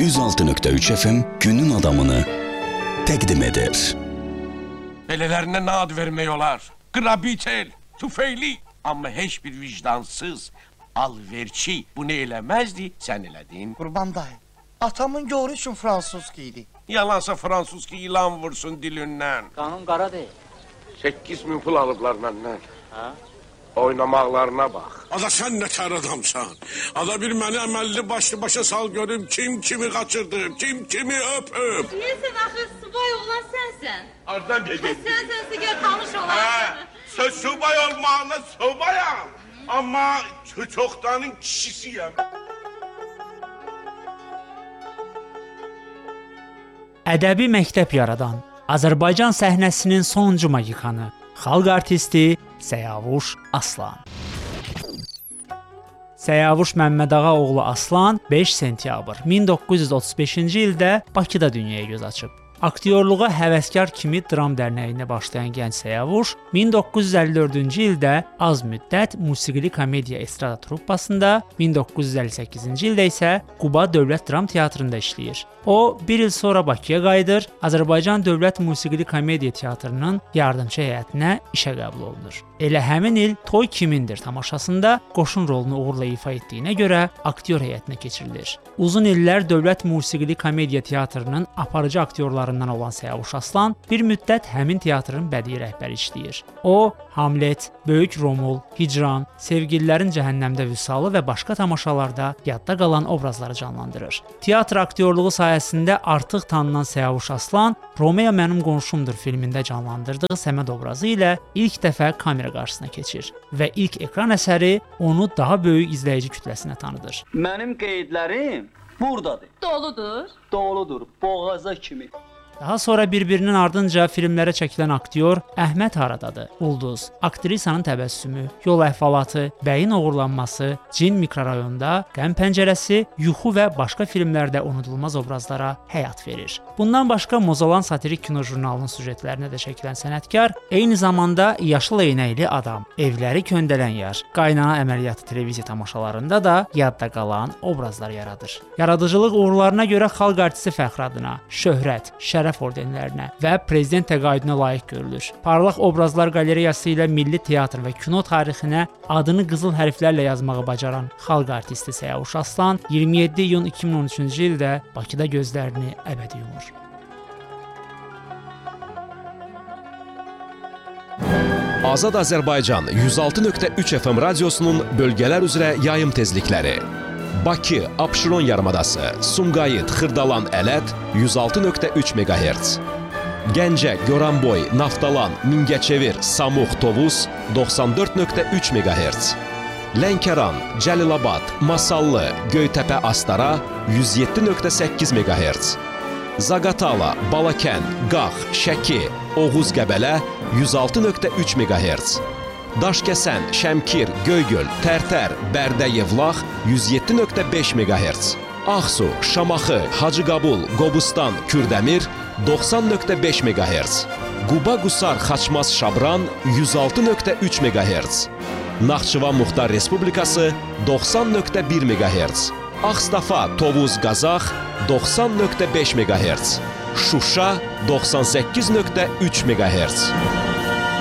106.3 FM günün adamını təqdim edir. Belələrinə nə ad vermək olar? Qrabitel, tüfeyli. Amma heç bir vicdansız, alverçi bunu eləməzdi, sən elədin. Qurban dayı, atamın göğrü üçün fransız giydi. Yalansa fransız ki ilan vursun dilindən. Qanun qara deyil. 8.000 pul alıblar məndən. Hə? Oynamaqlarına bax. Ada sən nə kar adamsan? Ada bir məni əməlli başa sal görüm kim kimi qaçırdı, kim kimi öp. Deyəsən axı subay olan sənsən. Ardan gedin. Sənsən sigər tanış olan. Söz subay olmağına subayam. Amma çoxdanın kişisiyəm. Ədəbi məktəb yaradan Azərbaycan səhnəsinin sonuncu magikanı, xalq artisti Səyavuş Aslan. Səyavuş Məmmədağa oğlu Aslan 5 sentyabr 1935-ci ildə Bakıda dünyaya göz açıb. Aktyorluğa həvəskar kimi dram dərnəyində başlayan gənc Səyavuş 1954-cü ildə az müddət musiqili komediya estrada truppasında, 1958-ci ildə isə Quba Dövlət Dram Teatrında işləyir. O, bir il sonra Bakıya qayıdır, Azərbaycan Dövlət Musiqili Komediya Teatrının yardımçı heyətinə işə qəbul olunur. Elə həmin il Toy Kimindir tamaşasında qoşun rolunu uğurla ifa etdiyinə görə aktyor heyətinə keçirilir. Uzun illər Dövlət Musiqili Komediya Teatrının aparıcı aktyorlarından olan Səyavuş Aslan bir müddət həmin teatrın bədii rəhbəri işləyir. O, Hamlet, Böyük Romul, Hicran, Sevgililərin Cəhənnəmdə Vüsalı və başqa tamaşalarda yadda qalan obrazları canlandırır. Teatr aktyorluğu sayəsində artıq tanınan Səyavuş Aslan, Romeo Mənim Qonşumdur filmində canlandırdığı Səməd obrazı ilə ilk dəfə kamera qarşısına keçir və ilk ekran əsəri onu daha böyük izləyici kütləsinə tanıdır. Mənim qeydlərim buradadır. Doludur. Doludur, boğaza kimi. Daha sonra bir-birinin ardınca filmlərə çəkilən aktyor Əhməd Haradadır, Ulduz, aktrisanın təbəssümü, Yol əhvalatı, Bəyin oğurlanması, Cin mikrorayonda, Qəm pəncərəsi, Yuxu və başqa filmlərdə unudulmaz obrazlara həyat verir. Bundan başqa Mozalan satirik kino jurnalının süjetlərinə də çəkilən sənətkar eyni zamanda Yaşıl eynəkli adam, Evləri köndələn yar, Qaynana əməliyyatı televiziya tamaşalarında da yadda qalan obrazlar yaradır. Yaradıcılıq uğurlarına görə xalq artisti fəxri adına, şöhrət, şərəf ordenlərinə və prezident təqaüdünə layiq görülür. Parlaq obrazlar qalereyası ilə milli teatr və kino tarixinə adını qızıl hərflərlə yazmağı bacaran xalq artisti Səyavuş Aslan 27 iyun 2013-cü ildə Bakıda gözlərini əbədi yumur. Azad Azərbaycan 106.3 FM radiosunun bölgələr üzrə yayım tezlikləri. Bakı, Abşeron yarımadası, Sumqayıt, Xırdalan, Ələt 106.3 MHz. Gəncə, Goranboy, Naftalan, Mingəçevir, Samux, Tovuz 94.3 MHz. Lənkəran, Cəlilabad, Masallı, Göytəpə, Astara 107.8 MHz. Zaqatala, Balakən, Qax, Şəki, Oğuz, Qəbələ 106.3 MHz. Daşkəsən, Şəmkir, Göygöl, Tərtər, Bərdə, Yevlax 107.5 MHz. Ağsu, Şamaxı, Hacıqabul, Qobustan, Kürdəmir 90.5 MHz. Quba, Qusar, Xaçmaz, Şabran 106.3 MHz. Naxçıvan Muxtar Respublikası 90.1 MHz. Ağstafa, Tovuz, Qazax 90.5 MHz. Şuşa 98.3 MHz.